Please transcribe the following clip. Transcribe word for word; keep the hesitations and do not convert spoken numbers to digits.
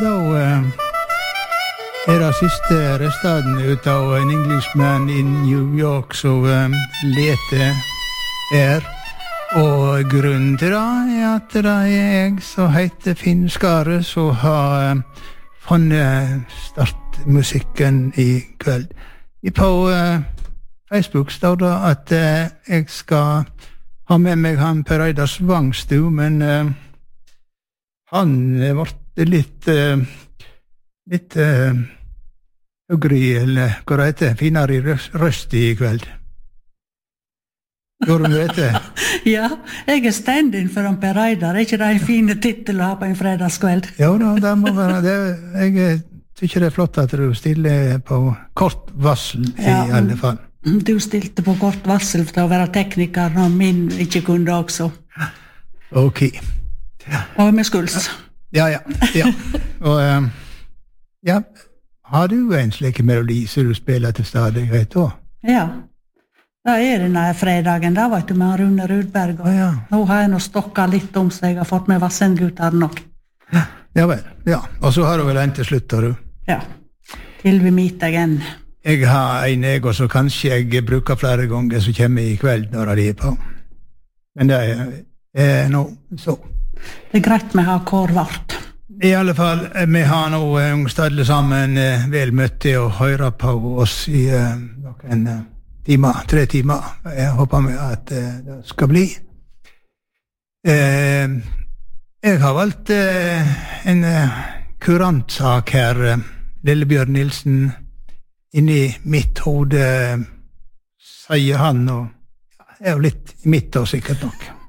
da uh, er det siste restaden ut av en Englishman i New York som um, leter er. Og grunnen til det er at det er jeg som heter Finn Skare som har um, funnet startmusikken i kveld. På uh, Facebook står det at uh, jeg skal ha med meg han Per Eidar Svangstu, men uh, han ble litt uh, litt uh, høgri, eller hva det heter, finere i røst i kveld. Går du med det? Ja, jeg er stand-in for han Per Eidar. Er ikke det en fin titel å ha på en fredagskveld? Ja, da, det må være det. Jeg tykker det er flott at du stiller på kort varsel i ja, alle fall. Du stilte på kort varsel for å være tekniker når min ikke kunne også. Ok. Ja. Og med skuls. Ja, ja, ja. Og um, ja, har du en slik melodi som du spiller til stadighet da? Ja, da er denne fredagen, da vet du, med Rune Rudberg. Og ah, ja. Nå har jeg nå stokket litt om seg, jeg har fått med Vassendgutter nok. Ja, ja vel, ja. Og så har du vel en til slutt, har du? Ja, til vi meet again. Jeg har en jeg, og så kanskje jeg bruker flere ganger som kommer i kveld når de er på. Men det er, er nå så. Det er greit med å ha kår vart. I alle fall, vi har nå uh, stadlet sammen uh, vel møtt til å høre på oss i uh, noen uh, timer, tre timer. Jeg håper med at uh, det skal bli. Uh, jeg har valgt uh, en uh, kurantsak her, uh, Lillebjørn Nilsen, inni mitt hode, uh, sier han, og ja, er jo litt i mitt og sikkert nok.